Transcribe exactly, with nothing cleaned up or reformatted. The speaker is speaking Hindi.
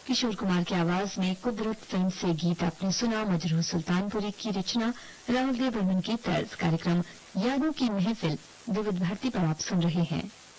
किशोर कुमार की आवाज में कुदरत फिल्म से गीत आपने सुना। मजरूह सुल्तानपुरी की रचना, राहुल देव बर्मन की तर्ज। कार्यक्रम यादों की महफिल विविध भारती पर आप सुन रहे हैं।